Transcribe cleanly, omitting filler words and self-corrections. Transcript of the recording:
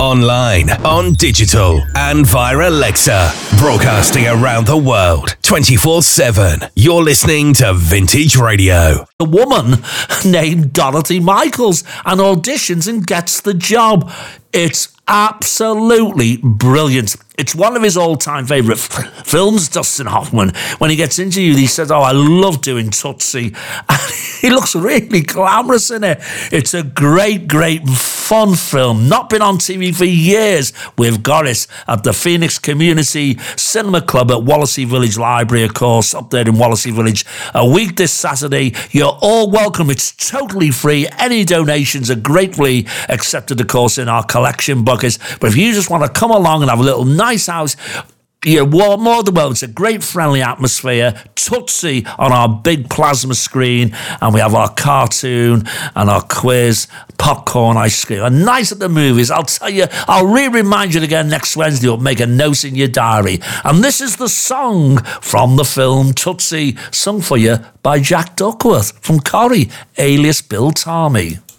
online, on digital, and via Alexa. Broadcasting around the world, 24/7. You're listening to Vintage Radio. A woman named Dorothy Michaels and auditions and gets the job. It's absolutely brilliant. It's one of his all-time favourite films, Dustin Hoffman. When he gets interviewed, he says, I love doing Tootsie. And he looks really glamorous in it. It's a great, great, fun film. Not been on TV for years. We've got it at the Phoenix Community Cinema Club at Wallasey Village Library, of course, up there in Wallasey Village. A week this Saturday. You're all welcome. It's totally free. Any donations are gratefully accepted, of course, in our collection buckets. But if you just want to come along and have a little nice house, you're more than welcome. It's a great friendly atmosphere. Tootsie on our big plasma screen, and we have our cartoon and our quiz, popcorn, ice cream. And nice at the movies. I'll tell you, I'll remind you again next Wednesday, or make a note in your diary. And this is the song from the film Tootsie, sung for you by Jack Duckworth from Corrie, alias Bill Tarmy.